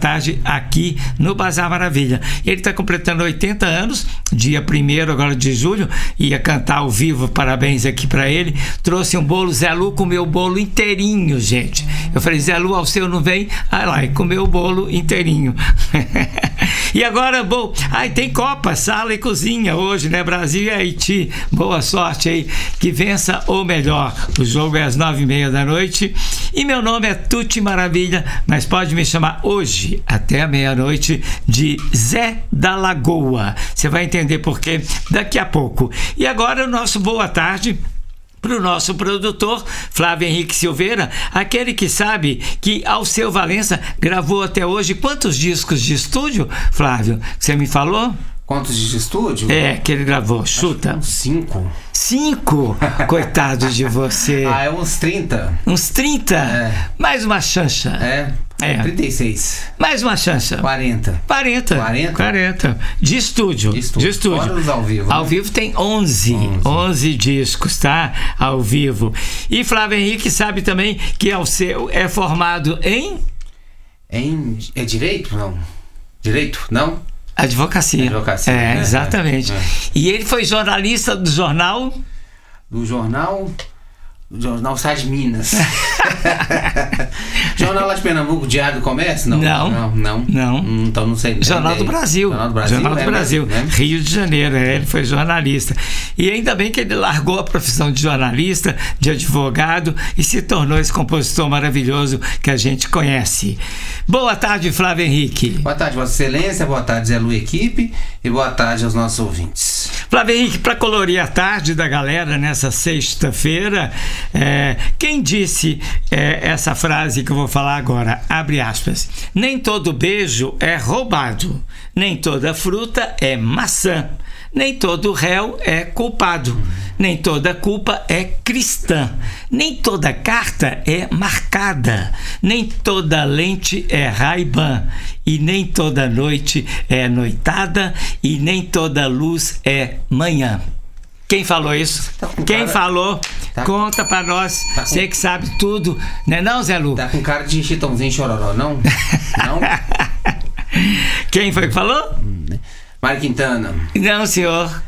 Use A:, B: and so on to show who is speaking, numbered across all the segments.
A: tarde aqui no Bazar Maravilha. Ele está completando 80 anos, dia 1º agora de julho, ia cantar ao vivo, parabéns aqui para ele. Trouxe um bolo, Zé Lu comeu o bolo inteirinho, gente. Eu falei, Zé Lu, ao seu não vem? Aí lá, e comeu o bolo inteirinho. E agora, bom, tem Copa, sala e cozinha hoje, né? Brasil e Haiti. Boa sorte aí, que vença ou melhor. O jogo é às 9h30 da noite. E meu nome é Tuti Maravilha, mas pode me chamar hoje até a meia-noite de Zé da Lagoa. Você vai entender por quê daqui a pouco. E agora o nosso boa tarde para o nosso produtor, Flávio Henrique Silveira, aquele que sabe que Alceu Valença gravou até hoje quantos discos de estúdio, Flávio? Você me falou?
B: Quantos de estúdio?
A: Que ele gravou, chuta.
B: Uns 5.
A: 5? Coitado de você.
B: É uns 30.
A: Uns 30? Mais uma chancha. 36. Mais uma chancha. 40. 40. De estúdio.
B: Fora dos ao vivo.
A: Ao vivo tem 11 discos, tá? Ao vivo. E Flávio Henrique sabe também que Alceu é formado em...
B: É direito? Não. Direito? Não?
A: Advocacia.
B: Né?
A: Exatamente. E ele foi jornalista do jornal...
B: Do Jornal Sá de Minas. Jornal lá de Pernambuco, Diário do Comércio? Não. Então não sei.
A: Jornal do Brasil. Jornal do Brasil. Né? Rio de Janeiro, ele foi jornalista. E ainda bem que ele largou a profissão de jornalista, de advogado e se tornou esse compositor maravilhoso que a gente conhece. Boa tarde, Flávio Henrique.
B: Boa tarde, Vossa Excelência. Boa tarde, Zé Lu Equipe. E boa tarde aos nossos ouvintes.
A: Flávio Henrique, para colorir a tarde da galera nessa sexta-feira, quem disse essa frase que eu vou falar agora, abre aspas, nem todo beijo é roubado, nem toda fruta é maçã, nem todo réu é culpado, nem toda culpa é cristã, nem toda carta é marcada, nem toda lente é Ray-Ban, e nem toda noite é noitada, e nem toda luz é manhã. Quem falou isso? Quem falou? Conta pra nós. Você que sabe tudo, né não, Zé Lu?
B: Tá com cara de Chitãozinho Chororó, não? Não?
A: Quem foi que falou?
B: Mário Quintana.
A: Não, senhor.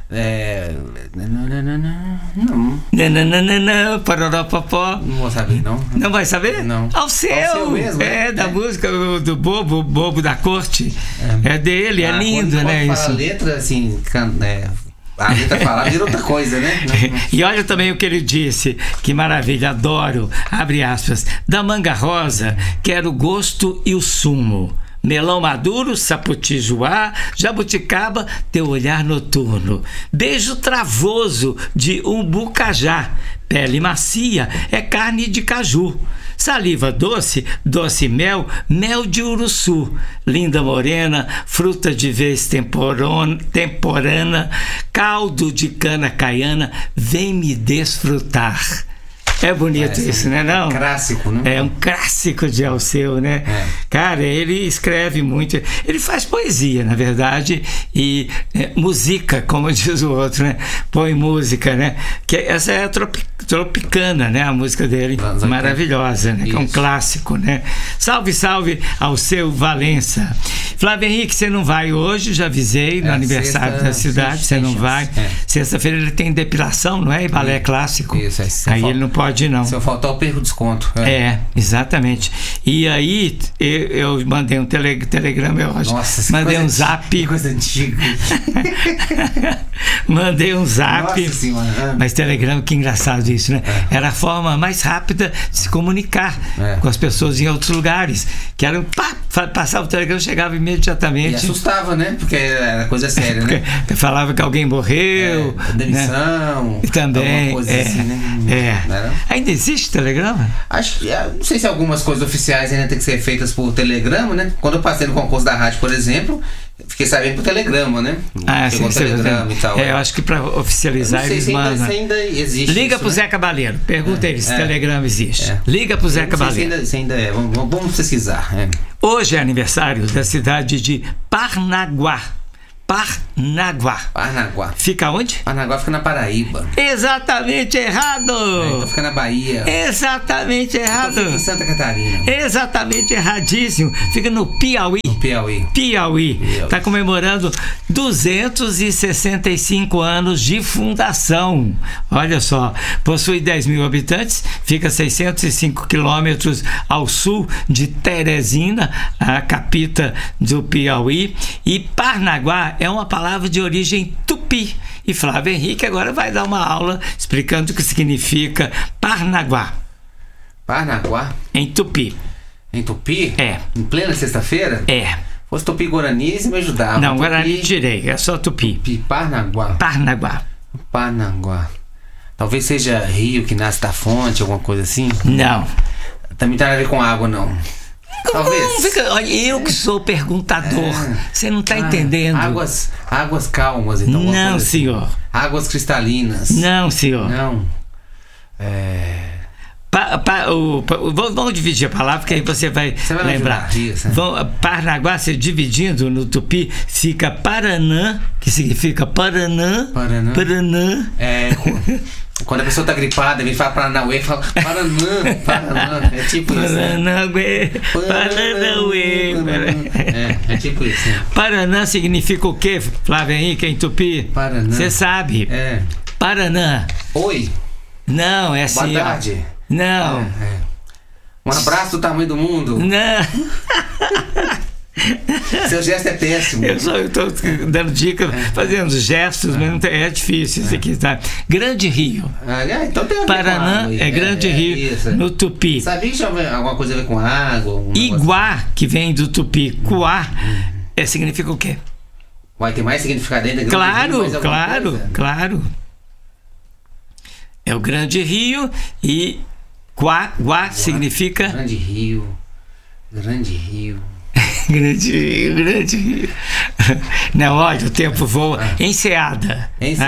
B: Não.
A: Pororó-popó.
B: Não vou saber, não.
A: Não vai saber?
B: Não.
A: Alceu mesmo. Da música do Bobo da Corte. É dele, é lindo, né?
B: Isso. A letra, assim, a letra falar vira outra coisa, né?
A: E olha também o que ele disse, que maravilha, adoro, abre aspas, da manga rosa, quero o gosto e o sumo. Melão maduro, saputijuá, jabuticaba, teu olhar noturno. Beijo travoso de umbucajá, pele macia, é carne de caju. Saliva doce, doce mel, mel de uruçu. Linda morena, fruta de vez temporana, caldo de cana caiana, vem me desfrutar. É bonito isso, né? Não?
B: É um clássico, né?
A: É um clássico de Alceu, né? Cara, ele escreve muito. Ele faz poesia, na verdade, e música, como diz o outro, né? Põe música, né? Que essa é a Tropicana, né? A música dele, maravilhosa, né? Que é um clássico, né? Salve, salve, Alceu Valença. Flávio Henrique, você não vai hoje, já avisei, no aniversário da cidade, você não vai. Sexta-feira ele tem depilação, não é? E balé clássico.
B: Isso,
A: aí ele não pode não.
B: Se eu faltar, eu perco o desconto.
A: Exatamente. E aí, eu mandei um telegrama, eu acho.
B: Nossa,
A: mandei um zap.
B: Coisa antiga.
A: Mandei um zap.
B: Nossa senhora.
A: Mas telegrama, que engraçado isso, né? Era a forma mais rápida de se comunicar com as pessoas em outros lugares. Que era passava o telegrama, chegava imediatamente.
B: E assustava, né? Porque era coisa séria, né?
A: Porque falava que alguém morreu.
B: Demissão.
A: E também.
B: Coisa assim, né?
A: Ainda existe telegrama?
B: Acho que, não sei se algumas coisas oficiais ainda tem que ser feitas por telegrama, né? Quando eu passei no concurso da rádio, por exemplo, fiquei sabendo por telegrama, né?
A: Chegou telegrama e tal. Eu acho que para oficializar eles mandam.
B: Ainda existe.
A: Liga pro Zé Cabaleiro. Pergunta ele se telegrama existe. Liga pro Zé Cabaleiro.
B: Se ainda é. Vamos pesquisar.
A: Hoje é aniversário da cidade de Parnaguá. Parnaguá.
B: Parnaguá.
A: Fica onde?
B: Parnaguá fica na Paraíba.
A: Exatamente errado!
B: Então fica na Bahia.
A: Exatamente errado!
B: Então fica em Santa Catarina.
A: Exatamente erradíssimo! Fica no Piauí. Piauí. Está comemorando 265 anos de fundação. Olha só, possui 10 mil habitantes, fica a 605 quilômetros ao sul de Teresina, a capital do Piauí. E Parnaguá é uma palavra de origem tupi. E Flávio Henrique agora vai dar uma aula explicando o que significa Parnaguá.
B: Parnaguá?
A: Em tupi.
B: Em tupi?
A: É.
B: Em plena sexta-feira?
A: É.
B: Se fosse tupi-guarani, você me ajudava.
A: Não, Guarani tirei, é só tupi.
B: Parnaguá. Parnaguá. Talvez seja rio que nasce da fonte, alguma coisa assim?
A: Não.
B: Também tem a ver com água, não. Talvez.
A: Olha, eu que sou perguntador. Você não está entendendo.
B: Águas calmas, então.
A: Não, senhor.
B: Assim. Águas cristalinas.
A: Não, senhor.
B: Não.
A: Vamos dividir a palavra, porque aí você vai lembrar. Parnaguá, se dividindo no tupi, fica Paranã, que significa Paranã.
B: Quando a pessoa tá gripada, vem falar Paranauê, fala Paranã. É tipo isso.
A: Paranauê.
B: É tipo isso.
A: Paranã significa o quê, Flávio Henrique, em tupi?
B: Paranã.
A: Você sabe? Paranã.
B: Oi.
A: Não, é assim.
B: Boa tarde.
A: Não.
B: Um abraço do tamanho do mundo.
A: Não.
B: Seu gesto é péssimo.
A: Eu estou dando dica, fazendo gestos, mas não tem, é difícil isso aqui, tá? Grande Rio.
B: Então tem
A: Paranã é Grande Rio isso. No tupi.
B: Sabia que tinha alguma coisa a ver com água?
A: Iguá, que vem do tupi. Cuá, significa o quê?
B: Vai ter mais significado ainda?
A: Claro. É o Grande Rio e Guá significa...
B: Grande Rio.
A: Grande Rio. Não, olha, o tempo voa. Enseada.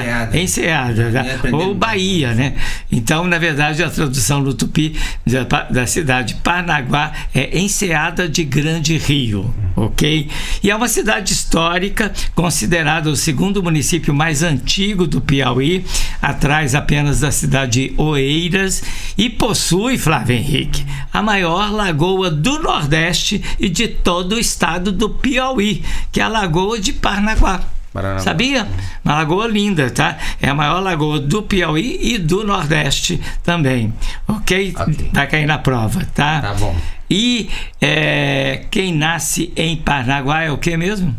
A: Tá? Ou Bahia, né? Então, na verdade, a tradução no tupi da cidade de Parnaguá é Enseada de Grande Rio, ok? E é uma cidade histórica, considerada o segundo município mais antigo do Piauí, atrás apenas da cidade de Oeiras, e possui, Flávio Henrique, a maior lagoa do Nordeste e de todo o estado do Piauí, que é a Lagoa de Parnaguá. Sabia? Uma lagoa linda, tá? É a maior lagoa do Piauí e do Nordeste também. Ok? Vai cair na prova, tá?
B: Tá bom.
A: E quem nasce em Parnaguá é o que mesmo?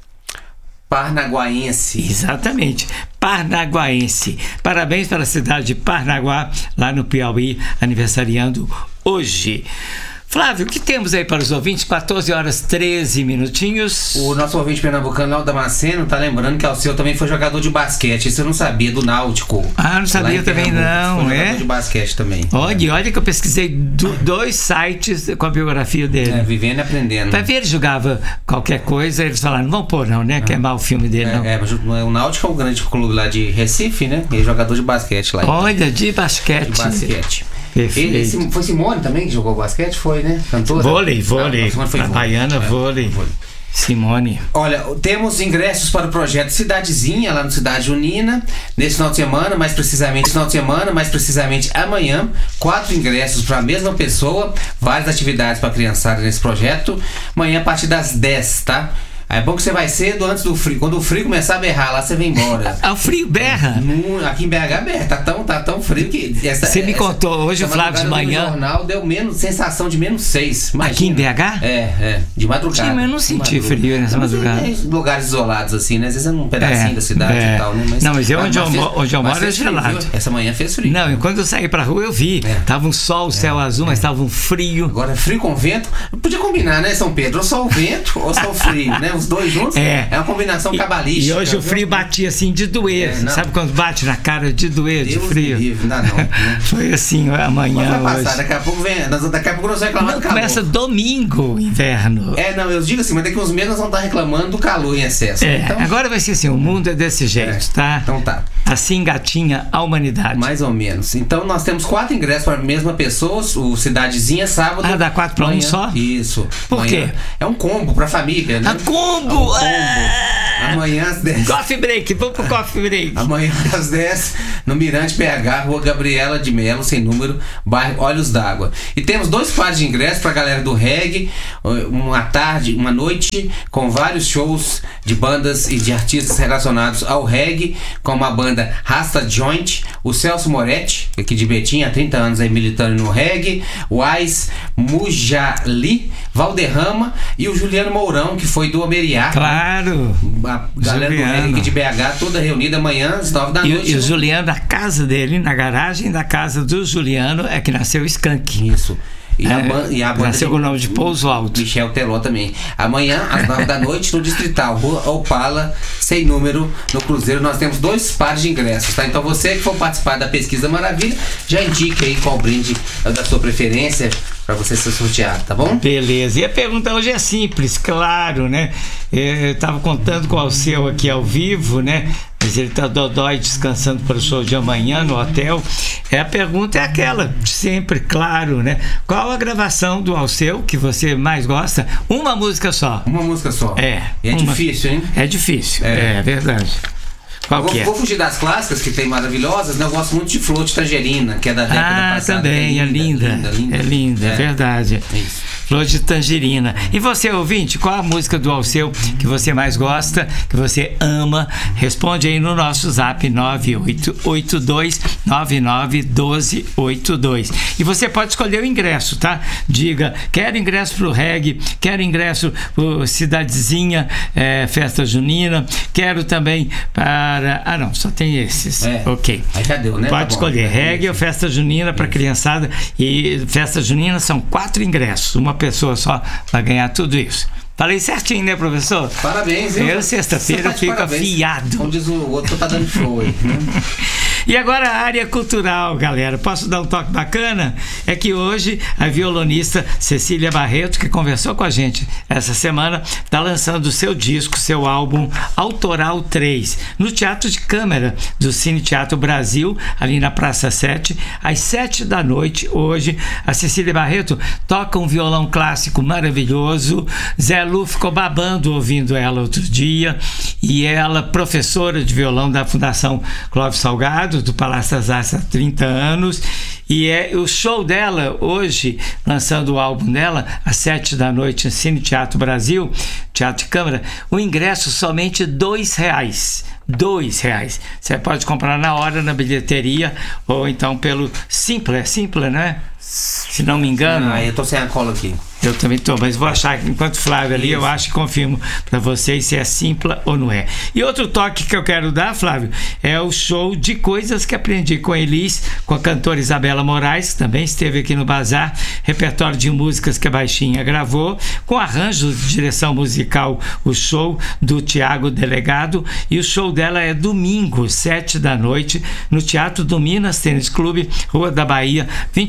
B: Parnaguaense.
A: Exatamente, parnaguaense. Parabéns para a cidade de Parnaguá, lá no Piauí, aniversariando hoje. Flávio, o que temos aí para os ouvintes? 14 horas 13 minutinhos. O
B: nosso ouvinte pernambucano, Léo Damasceno, tá lembrando que o seu também foi jogador de basquete. Isso eu não sabia, do Náutico.
A: Não sabia também não,
B: foi jogador de basquete também.
A: Olha que eu pesquisei 2 sites com a biografia dele.
B: Vivendo e aprendendo.
A: Pra ver, ele jogava qualquer coisa, eles falaram, não vão pôr não, né? Queimar o filme dele, não.
B: Mas o Náutico é um grande clube lá de Recife, né? Ele é jogador de basquete lá.
A: Olha, de basquete.
B: Foi Simone também que jogou basquete? Foi, né? Cantora?
A: Vôlei. A baiana, vôlei. Simone.
B: Olha, temos ingressos para o projeto Cidadezinha, lá no Cidade Junina, nesse final de semana, mais precisamente amanhã. 4 ingressos para a mesma pessoa, várias atividades para a criançada nesse projeto. Amanhã a partir das 10, tá? É bom que você vai cedo antes do frio. Quando o frio começar a berrar lá, você vem embora.
A: O frio berra?
B: Aqui em BH berra. Tá tão frio que...
A: Você me contou hoje, o Flávio, de manhã...
B: O jornal deu sensação de -6. Imagina.
A: Aqui em BH?
B: De madrugada.
A: Sim, mas eu não senti frio nessa madrugada.
B: Tem lugares isolados assim, né? Às vezes é um pedacinho da cidade e tal, né?
A: Mas onde eu moro é gelado.
B: Essa manhã fez frio.
A: Não, e quando eu saí pra rua eu vi. Tava um sol, céu azul, mas tava um frio.
B: Agora, frio com vento, podia combinar, né, São Pedro? Ou só o vento, ou só o frio, né? Os dois juntos. É uma combinação cabalística.
A: E hoje o frio batia assim de doer. Sabe quando bate na cara de doer, de frio?
B: Livre, não.
A: Foi assim amanhã.
B: Vai passar, daqui a pouco nós vamos reclamar do calor.
A: Começa domingo, inverno.
B: Não, eu digo assim, mas daqui uns meses nós vamos estar reclamando do calor em excesso.
A: Então, agora vai ser assim, o mundo é desse jeito, tá?
B: Então tá.
A: Assim engatinha a humanidade.
B: Mais ou menos. Então nós temos 4 ingressos para a mesma pessoa, o Cidadezinha, sábado.
A: Dá 4 para um só?
B: Isso.
A: Por quê?
B: É um combo para família, né?
A: Combo!
B: Amanhã às 10.
A: Coffee break, vamos pro coffee break.
B: Amanhã às 10, no Mirante PH, Rua Gabriela de Melo, sem número, bairro Olhos d'Água. E temos 2 pares de ingressos pra galera do reggae, uma noite com vários shows de bandas e de artistas relacionados ao reggae, como a banda Rasta Joint, o Celso Moretti, aqui de Betim, há 30 anos aí militando no reggae, o Ais Mujali, Valderrama e o Juliano Mourão, que foi do Omeriá.
A: Claro.
B: A galera do reggae aqui de BH, toda reunida amanhã às 9 da noite.
A: E o Juliano, a casa dele, na garagem da casa do Juliano, é que nasceu o Skank.
B: Isso. E a banda
A: nasceu com o nome de Pouso Alto.
B: Michel Teló também. Amanhã, às 9 da noite, no Distrital, Rua Opala, sem número, no Cruzeiro, nós temos 2 pares de ingressos, tá? Então você que for participar da Pesquisa Maravilha, já indique aí qual brinde da sua preferência para você ser sorteado, tá bom?
A: Beleza. E a pergunta hoje é simples, claro, né? Eu estava contando com o Alceu aqui ao vivo, né? Mas ele tá dodói descansando para o show de amanhã no hotel. A pergunta é aquela, sempre, claro, né? Qual a gravação do Alceu que você mais gosta? Uma música só.
B: Uma música só.
A: É
B: difícil, hein?
A: É difícil, é verdade.
B: Vou fugir das clássicas que tem maravilhosas, né? Eu gosto muito de Flor de Tangerina, que é da década passada.
A: Também, é linda. É linda, é verdade.
B: Isso.
A: Flor de Tangerina. E você, ouvinte, qual a música do Alceu que você mais gosta, que você ama? Responde aí no nosso zap 9882991282. E você pode escolher o ingresso, tá? Diga, quero ingresso pro reggae, quero ingresso pro Cidadezinha, festa junina, quero também para... Ah, não, só tem esses. Ok.
B: Aí já deu, né?
A: Pode escolher reggae ou festa junina para criançada. E festa junina são 4 ingressos. Uma pessoa só vai ganhar tudo isso. Falei certinho, né, professor?
B: Parabéns, hein?
A: Eu, sexta-feira, fico afiado.
B: Como diz o outro, tá dando show aí, né?
A: E agora a área cultural, galera. Posso dar um toque bacana? É que hoje a violonista Cecília Barreto, que conversou com a gente essa semana, está lançando o seu disco, seu álbum Autoral 3, no Teatro de Câmara do Cine Teatro Brasil, ali na Praça 7, às 7 da noite. Hoje, a Cecília Barreto toca um violão clássico maravilhoso. Zé Lu ficou babando ouvindo ela outro dia. E ela, professora de violão da Fundação Clóvis Salgado, do Palácio das Artes há 30 anos, e o show dela hoje, lançando o álbum dela às 7 da noite no Cine Teatro Brasil, Teatro de Câmara, o ingresso somente R$2. R$2. Você pode comprar na hora na bilheteria ou então pelo Simpla, né? Se não me engano.
B: Eu tô sem a cola aqui.
A: Eu também tô, mas vou achar que enquanto Flávio ali, eu acho e confirmo para vocês se é Simpla ou não é. E outro toque que eu quero dar, Flávio, é o show de Coisas que Aprendi com Elis, com a cantora Isabela Moraes, que também esteve aqui no Bazar, repertório de músicas que a Baixinha gravou, com arranjos de direção musical, o show do Tiago Delegado, e o show dela é domingo, 7 da noite, no Teatro do Minas Tênis Clube, Rua da Bahia,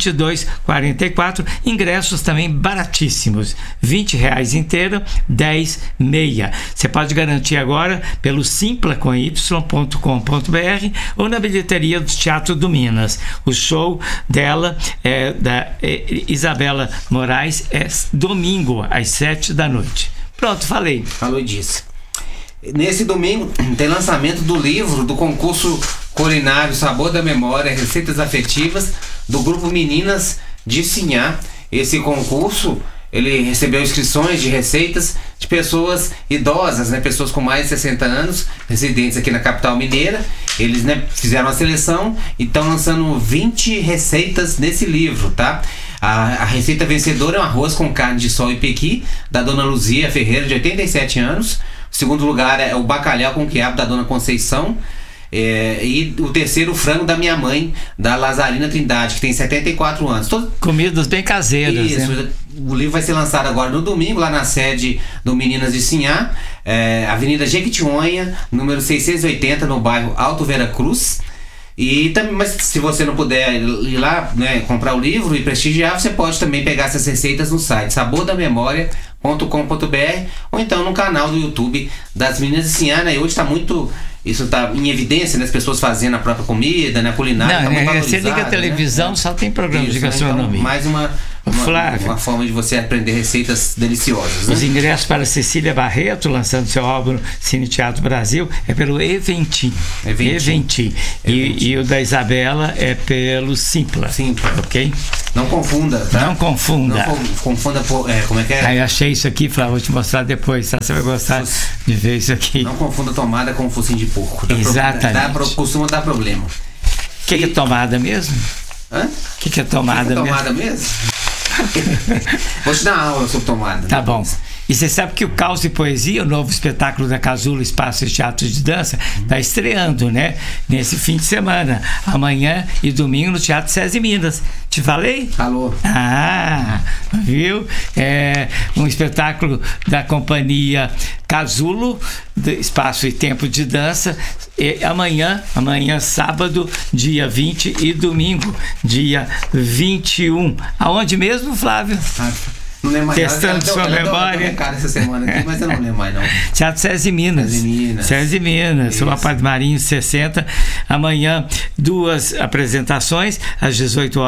A: 2244, ingressos também baratíssimos, R$20 inteira, 10 meia. Você pode garantir agora pelo simplacomY.com.br ou na bilheteria do Teatro do Minas. O show dela, da Isabela Moraes, é domingo, às 7 da noite. Pronto, falei.
B: Falou disso. Nesse domingo tem lançamento do livro do concurso culinário Sabor da Memória, Receitas Afetivas, do grupo Meninas de Sinhá. Esse concurso, ele recebeu inscrições de receitas de pessoas idosas, né, pessoas com mais de 60 anos, residentes aqui na capital mineira. Eles, né, fizeram a seleção e estão lançando 20 receitas nesse livro, tá? A receita vencedora é um arroz com carne de sol e pequi, da dona Luzia Ferreira, de 87 anos. O segundo lugar é o bacalhau com quiabo, da dona Conceição. E o terceiro, o frango da minha mãe, da Lazarina Trindade, que tem 74 anos.
A: Comidas bem caseiras.
B: Isso, né? O livro vai ser lançado agora no domingo, lá na sede do Meninas de Sinhá, Avenida Jequitinhonha, número 680, no bairro Alto Vera Cruz. E também, mas se você não puder ir lá, né, comprar o livro e prestigiar, você pode também pegar essas receitas no site sabordamemoria.com.br ou então no canal do YouTube das Meninas de Sinhá, né? E hoje está muito... Isso está em evidência, né? As pessoas fazendo a própria comida, né? Culinária.
A: Não, tá muito você liga a televisão, né? Só tem programa de gastronomia.
B: Então, mais
A: Flávio,
B: uma forma de você aprender receitas deliciosas, né?
A: Os ingressos para Cecília Barreto, lançando seu álbum Cine Teatro Brasil, é pelo Eventim. E o da Isabela é pelo Simpla. Ok?
B: Não confunda, tá?
A: Não confunda.
B: Não confunda, como é que é?
A: Aí achei isso aqui, Flávio, vou te mostrar depois, tá? Você vai gostar de ver isso aqui.
B: Não confunda tomada com focinho de porco.
A: Exatamente.
B: Costuma dar problema.
A: O que é tomada mesmo?
B: Hã?
A: O que é tomada mesmo?
B: Tomada mesmo? Vou te dar uma aula sobre tomada.
A: Tá bom. E você sabe que o Caos e Poesia, o novo espetáculo da Casulo Espaço de Teatro de Dança, está estreando, né? Nesse fim de semana. Amanhã e domingo no Teatro SESI Minas. Te falei?
B: Falou.
A: Viu? É um espetáculo da companhia Casulo, Espaço e Tempo de Dança. E amanhã, sábado, dia 20 e domingo, dia 21. Aonde mesmo, Flávio?
B: Não lembro mais.
A: Testando sua memória.
B: Essa semana aqui, mas eu não lembro mais, não.
A: Teatro SESI Minas. SESI Minas. Rua Padre Marinho 60. Amanhã, 2 apresentações, às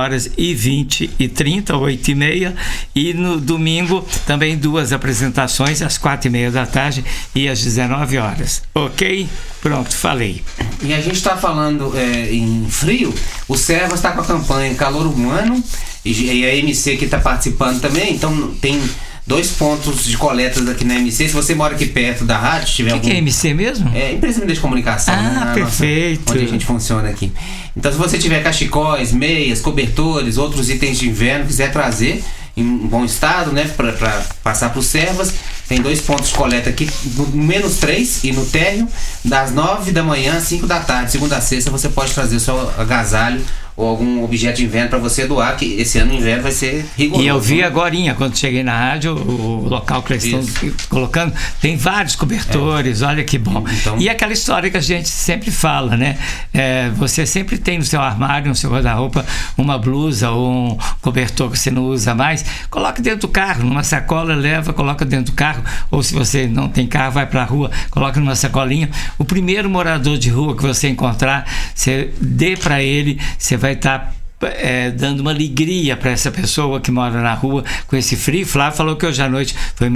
A: 18h20 e 30, 8h30. E no domingo, também 2 apresentações, às 4h30 da tarde e às 19h. Ok? Pronto, falei.
B: E a gente está falando em frio. O Servas está com a campanha Calor Humano. E a MC que está participando também, então tem 2 pontos de coletas aqui na MC. Se você mora aqui perto da rádio, tiver
A: que é MC mesmo?
B: É empresa de comunicação, né?
A: Perfeito.
B: Onde a gente funciona aqui. Então, se você tiver cachecóis, meias, cobertores, outros itens de inverno, quiser trazer em bom estado, né, para passar para os Servas, tem 2 pontos de coleta aqui, no -3 e no térreo, das 9 da manhã às 5 da tarde, segunda a sexta. Você pode trazer o seu agasalho ou algum objeto de inverno para você doar, que esse ano o inverno vai ser rigoroso.
A: E eu vi agorinha, quando cheguei na rádio, o local que eles estão colocando, tem vários cobertores, olha que bom. Então, e aquela história que a gente sempre fala, né? Você sempre tem no seu armário, no seu guarda-roupa, uma blusa ou um cobertor que você não usa mais, coloca dentro do carro, numa sacola, leva, coloca dentro do carro, ou se você não tem carro, vai para a rua, coloca numa sacolinha. O primeiro morador de rua que você encontrar, você dê para ele, você vai estar dando uma alegria para essa pessoa que mora na rua com esse frio. Flávio falou que hoje à noite foi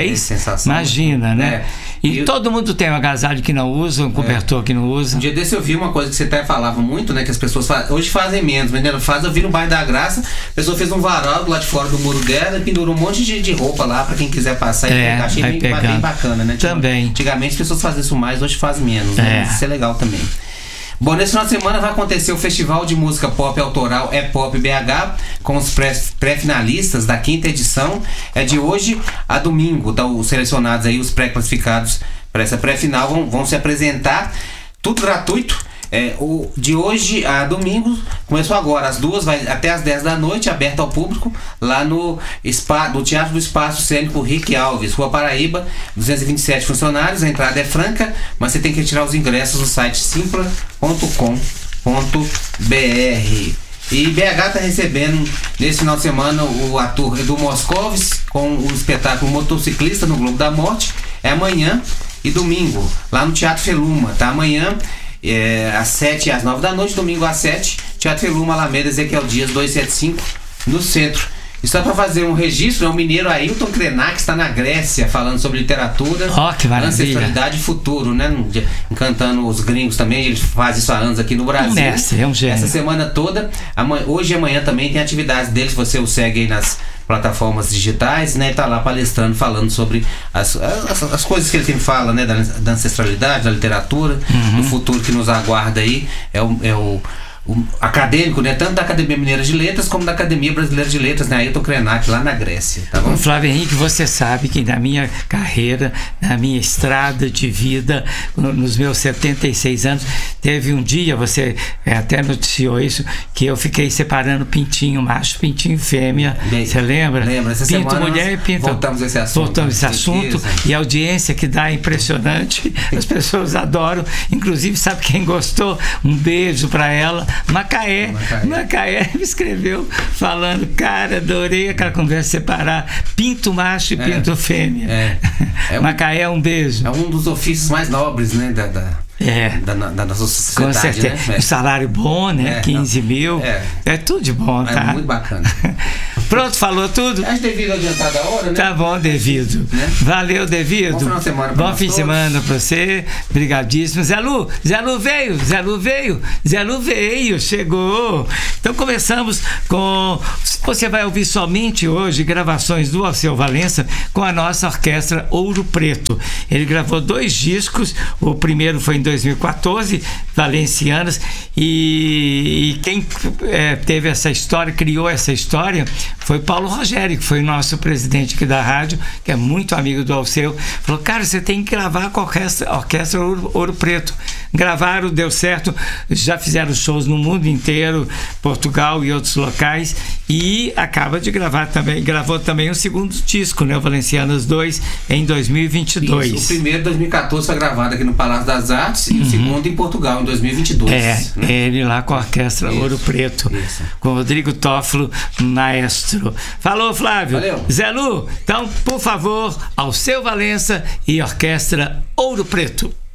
A: -6. Imagina, né? E todo mundo tem um agasalho que não usa, um cobertor que não usa.
B: Um dia desse eu vi uma coisa que você até falava muito, né? Que as pessoas hoje fazem menos, mas eu vi no bairro da Graça, a pessoa fez um varal do lado de fora do muro dela e pendurou um monte de roupa lá para quem quiser passar e pegar. Achei bem bacana, né?
A: Também.
B: Antigamente as pessoas faziam isso mais, hoje fazem menos, né? Isso é legal também. Bom, nesse final de semana vai acontecer o Festival de Música Pop Autoral Pop BH, com os pré-finalistas da 5ª edição. É de hoje a domingo, os selecionados aí, os pré-classificados para essa pré-final vão se apresentar, tudo gratuito. De hoje a domingo, começou agora, às 2, vai até às 10 da noite, aberto ao público, lá no Teatro do Espaço Cênico Rick Alves, Rua Paraíba, 227 funcionários. A entrada é franca, mas você tem que retirar os ingressos no site simpla.com.br. E BH está recebendo nesse final de semana o ator Edu Moscovis com o espetáculo Motociclista no Globo da Morte. É amanhã e domingo, lá no Teatro Feluma, tá? Amanhã às 7 e às 9 da noite, domingo às 7, Teatro Feluma, Alameda Ezequiel Dias 275, no centro. E só para fazer um registro, o mineiro Ailton Krenak está na Grécia falando sobre literatura, ancestralidade e futuro, né? Encantando os gringos também. Ele faz isso há anos aqui no Brasil.
A: É um gênio.
B: Essa semana toda, hoje e amanhã também tem atividades dele. Você o segue aí nas plataformas digitais, né? Ele tá lá palestrando, falando sobre as coisas que ele sempre fala, né? Da ancestralidade, da literatura, do futuro que nos aguarda aí. É o acadêmico, né? Tanto da Academia Mineira de Letras como da Academia Brasileira de Letras, né? Ailton Krenak, lá na Grécia, tá bom?
A: Flávio Henrique, você sabe que na minha carreira, na minha estrada de vida, nos meus 76 anos, teve um dia, você até noticiou isso, que eu fiquei separando pintinho macho, pintinho fêmea. Você lembra?
B: Lembro. Essa
A: pinto
B: semana
A: mulher e pinto.
B: Voltamos a esse assunto.
A: E a audiência que dá é impressionante. As pessoas adoram. Inclusive, sabe quem gostou? Um beijo para ela. Macaé me escreveu falando, cara, adorei aquela conversa, separar pinto macho e pinto fêmea. Macaé, um beijo.
B: É um dos ofícios mais nobres, né, da nossa sociedade.
A: Com certeza.
B: Né?
A: Um salário bom, né? 15 mil. É tudo de bom, tá?
B: É muito bacana.
A: Pronto, falou tudo?
B: Acho devido adiantada a hora, né?
A: Tá bom, Devido.
B: Né?
A: Valeu, Devido.
B: Bom final de semana pra
A: Bom
B: nós
A: fim de
B: todos.
A: semana pra você. Obrigadíssimo. Zé Lu veio, chegou. Então começamos com... Você vai ouvir somente hoje gravações do Alceu Valença com a nossa orquestra Ouro Preto. Ele gravou 2 discos, o primeiro foi em 2014, Valencianas, e quem teve essa história, criou essa história, foi Paulo Rogério, que foi o nosso presidente aqui da rádio, que é muito amigo do Alceu. Falou, cara, você tem que gravar com a orquestra Ouro Preto. Gravaram, deu certo, já fizeram shows no mundo inteiro, Portugal e outros locais, e acaba de gravar também, gravou também o segundo disco, né, o Valencianas 2, em 2022.
B: Isso, o primeiro, em 2014, foi gravado aqui no Palácio das Artes, e o segundo em Portugal, em 2022. Né?
A: Ele lá com a orquestra Ouro Preto, com Rodrigo Toffolo, maestro. Falou, Flávio.
B: Valeu.
A: Zé Lu, então, por favor, Alceu Valença e orquestra Ouro Preto.